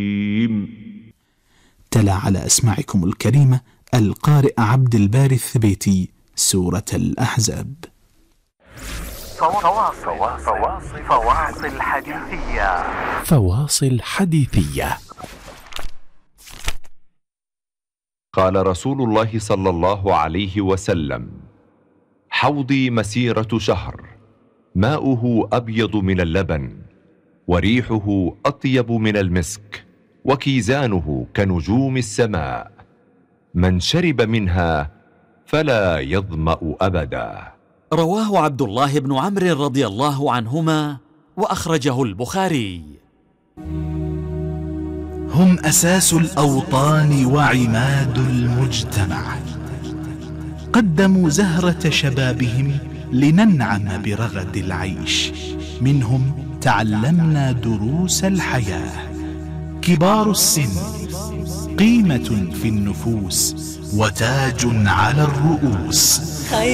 تلا على أسماعكم الكريمة القارئ عبد الباري الثبيتي سورة الأحزاب. فواصل حديثية. فواصل حديثية. قال رسول الله صلى الله عليه وسلم: حوضي مسيرة شهر، ماؤه أبيض من اللبن، وريحه أطيب من المسك، وكيزانه كنجوم السماء، من شرب منها فلا يظمأ أبدا. رواه عبد الله بن عمرو رضي الله عنهما وأخرجه البخاري. هم أساس الأوطان وعماد المجتمع، قدموا زهرة شبابهم لننعم برغد العيش، منهم تعلمنا دروس الحياة. كبار السن قيمة في النفوس وتاج على الرؤوس.